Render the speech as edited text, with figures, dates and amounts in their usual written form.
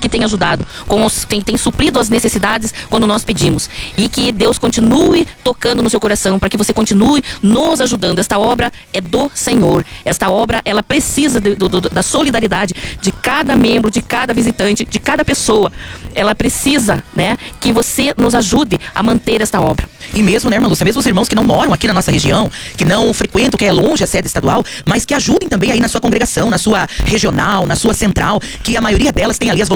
que tem ajudado, tem suprido as necessidades quando nós pedimos. E que Deus continue tocando no seu coração, para que você continue nos ajudando. Esta obra é do Senhor. Esta obra, ela precisa da solidariedade de cada membro, de cada visitante, de cada pessoa. Ela precisa, né, que você nos ajude a manter esta obra. E mesmo, né, irmã Lúcia, mesmo os irmãos que não moram aqui na nossa região, que não frequentam, que é longe a sede estadual, mas que ajudem também aí na sua congregação, na sua regional, na sua central, que a maioria delas tem ali as